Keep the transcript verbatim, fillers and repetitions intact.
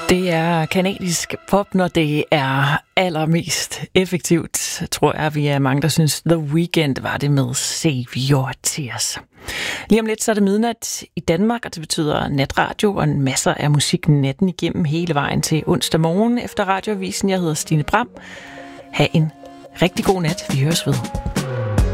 Det er kanadisk pop, når det er allermest effektivt, tror jeg, vi er mange, der synes, The Weeknd var det med Save Your Tears. Lige om lidt, så er det midnat i Danmark, og det betyder natradio og masser af musik natten igennem hele vejen til onsdag morgen efter radioavisen. Jeg hedder Stine Bram. Ha' en rigtig god nat. Vi høres ved.